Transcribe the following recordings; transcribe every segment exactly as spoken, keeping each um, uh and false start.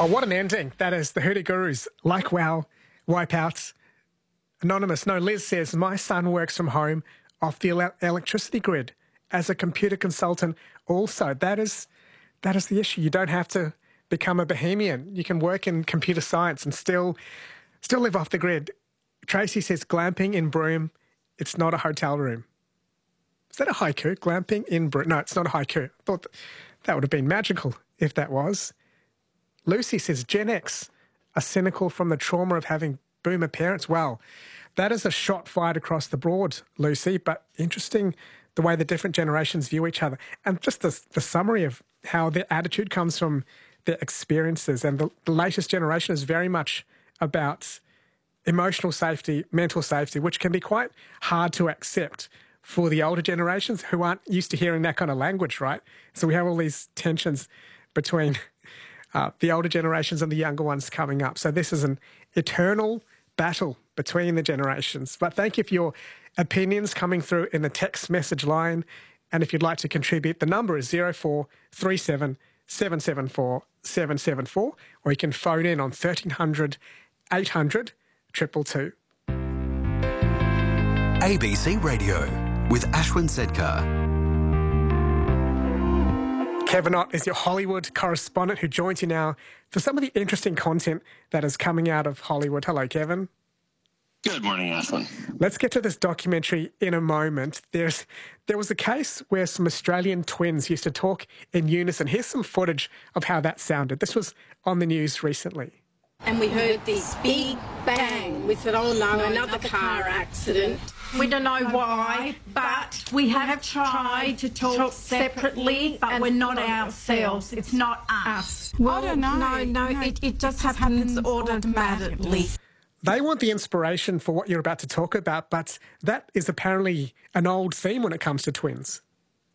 Oh, what an ending. That is the Hoodoo Gurus. Like wow, wipeouts. Anonymous, no, Liz says, my son works from home off the ele electricity grid as a computer consultant also. That is, that is the issue. You don't have to become a bohemian. You can work in computer science and still, still live off the grid. Tracy says, glamping in Broome, it's not a hotel room. Is that a haiku? Glamping in Broome? No, it's not a haiku. I thought that would have been magical if that was. Lucy says, Gen X are cynical from the trauma of having boomer parents. Well, that is a shot fired across the board, Lucy, but interesting the way the different generations view each other. And just the, the summary of how their attitude comes from their experiences. And the, the latest generation is very much about emotional safety, mental safety, which can be quite hard to accept for the older generations who aren't used to hearing that kind of language, right? So we have all these tensions between uh, the older generations and the younger ones coming up. So this is an eternal battle between the generations. But thank you for your opinions coming through in the text message line. And if you'd like to contribute, the number is zero four three seven, seven seven four, seven seven four, or you can phone in on thirteen hundred, eight hundred, two two two. A B C Radio with Ashwin Sedkar. Kevin Ott is your Hollywood correspondent who joins you now for some of the interesting content that is coming out of Hollywood. Hello, Kevin. Good morning, Ashwin. Let's get to this documentary in a moment. There's There was a case where some Australian twins used to talk in unison. Here's some footage of how that sounded. This was on the news recently. And we heard this big bang. We said, oh no, another car accident. We don't know why, but we have tried to talk separately, but we're not ourselves. It's not us. Well, I don't know. No, no, no it, it just happens automatically. They want the inspiration for what you're about to talk about, but that is apparently an old theme when it comes to twins.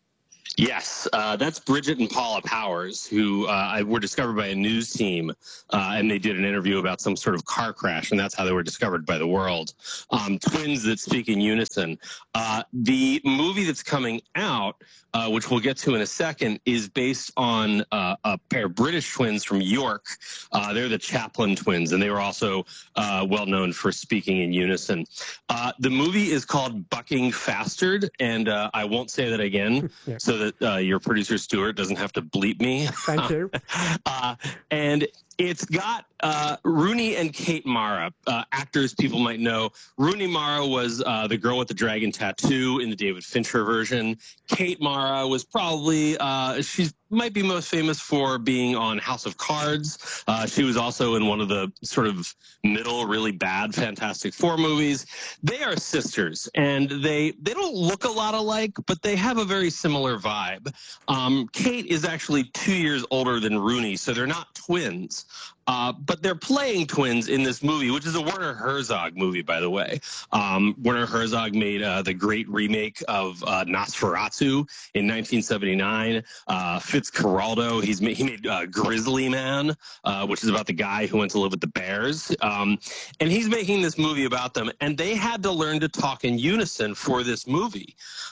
Yes, uh, that's Bridget and Paula Powers, who uh, were discovered by a news team, uh, and they did an interview about some sort of car crash, and that's how they were discovered by the world. Um, twins that speak in unison. Uh, the movie that's coming out, uh, which we'll get to in a second, is based on uh, a pair of British twins from York. Uh, they're the Chaplin twins, and they were also uh, well known for speaking in unison. Uh, the movie is called Bucking Fastard, and uh, I won't say that again, yeah. so that uh, your producer, Stuart, doesn't have to bleep me. Thank you. uh, and it's got uh, Rooney and Kate Mara, uh, actors people might know. Rooney Mara was uh, the girl with the dragon tattoo in the David Fincher version. Kate Mara was probably, uh, she might be most famous for being on House of Cards. Uh, she was also in one of the sort of middle, really bad Fantastic Four movies. They are sisters, and they, they don't look a lot alike, but they have a very similar vibe. Um, Kate is actually two years older than Rooney, so they're not twins. Uh, but they're playing twins in this movie, which is a Werner Herzog movie, by the way. Um, Werner Herzog made uh, the great remake of uh, Nosferatu in nineteen seventy-nine. Uh, Fitzcarraldo, he's made, he made uh, Grizzly Man, uh, which is about the guy who went to live with the bears. Um, and he's making this movie about them. And they had to learn to talk in unison for this movie.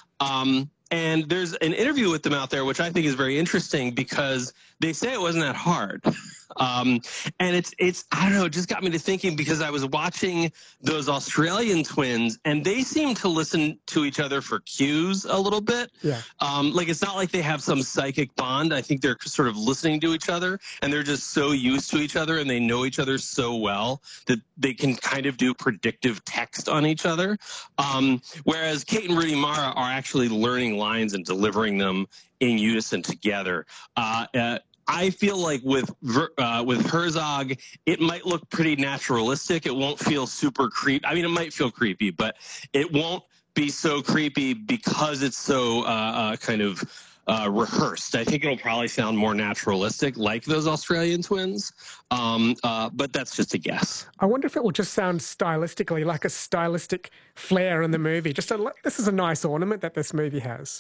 Um, and there's an interview with them out there, which I think is very interesting because they say it wasn't that hard. Um, and it's, it's, I don't know, it just got me to thinking because I was watching those Australian twins and they seem to listen to each other for cues a little bit. Yeah. Um, like, it's not like they have some psychic bond. I think they're sort of listening to each other and they're just so used to each other and they know each other so well that they can kind of do predictive text on each other. Um, whereas Kate and Rooney Mara are actually learning lines and delivering them in unison together. Uh, uh, I feel like with uh, with Herzog, it might look pretty naturalistic. It won't feel super creepy. I mean, it might feel creepy, but it won't be so creepy because it's so uh, uh, kind of uh, rehearsed. I think it'll probably sound more naturalistic, like those Australian twins. Um, uh, but that's just a guess. I wonder if it will just sound stylistically like a stylistic flair in the movie. Just a, this is a nice ornament that this movie has.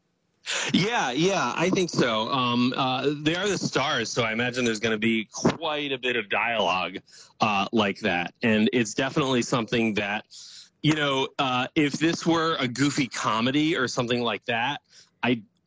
Yeah, yeah, I think so. Um, uh, they are the stars, so I imagine there's going to be quite a bit of dialogue uh, like that. And it's definitely something that, you know, uh, if this were a goofy comedy or something like that, I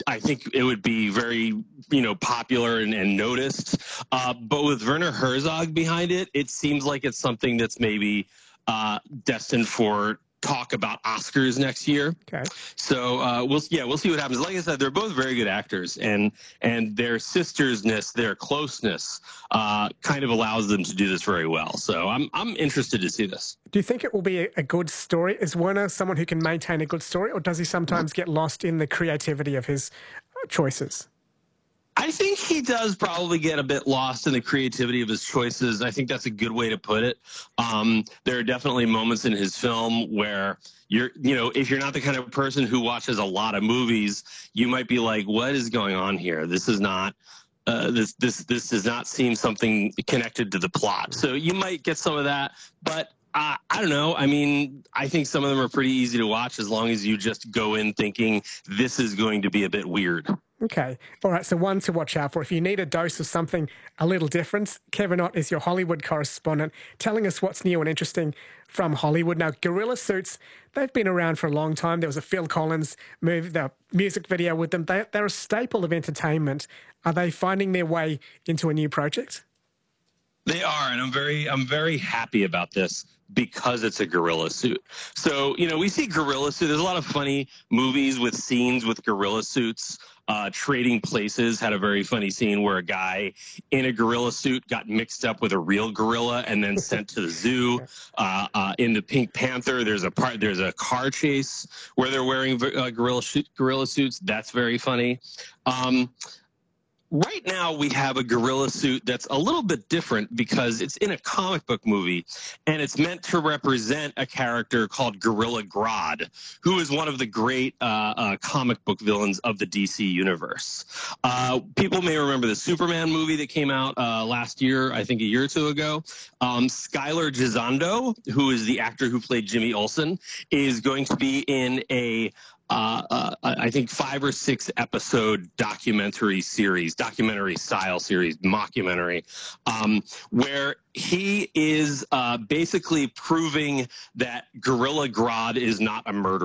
I think it would be very, you know, popular and, and noticed. Uh, but with Werner Herzog behind it, it seems like it's something that's maybe uh, destined for talk about Oscars next year. Okay. So uh, we'll yeah we'll see what happens. Like I said, they're both very good actors, and and their sistersness, their closeness, uh, kind of allows them to do this very well. So I'm I'm interested to see this. Do you think it will be a, a good story? Is Werner someone who can maintain a good story, or does he sometimes get lost in the creativity of his choices? I think he does probably get a bit lost in the creativity of his choices. I think that's a good way to put it. Um, there are definitely moments in his film where you're, you know, if you're not the kind of person who watches a lot of movies, you might be like, what is going on here? This is not, uh, this, this, this does not seem something connected to the plot. So you might get some of that, but Uh, I don't know. I mean, I think some of them are pretty easy to watch as long as you just go in thinking this is going to be a bit weird. Okay. All right. So one to watch out for. If you need a dose of something a little different, Kevin Ott is your Hollywood correspondent, telling us what's new and interesting from Hollywood. Now, Gorilla Suits, they've been around for a long time. There was a Phil Collins movie, the music video with them. They, they're a staple of entertainment. Are they finding their way into a new project? They are, and I'm very, I'm very happy about this because it's a gorilla suit. So, you know, we see gorilla suit. There's a lot of funny movies with scenes with gorilla suits. Uh, Trading Places had a very funny scene where a guy in a gorilla suit got mixed up with a real gorilla and then sent to the zoo. Uh, uh, in the Pink Panther, there's a part, there's a car chase where they're wearing uh, gorilla gorilla suits. That's very funny. Um, Right now, we have a gorilla suit that's a little bit different because it's in a comic book movie, and it's meant to represent a character called Gorilla Grodd, who is one of the great uh, uh, comic book villains of the D C universe. Uh, people may remember the Superman movie that came out uh, last year, I think a year or two ago. Um, Skylar Gisondo, who is the actor who played Jimmy Olsen, is going to be in a Uh, uh, I think five or six episode documentary series, documentary style series, mockumentary, um, where he is uh, basically proving that Gorilla Grodd is not a murderer.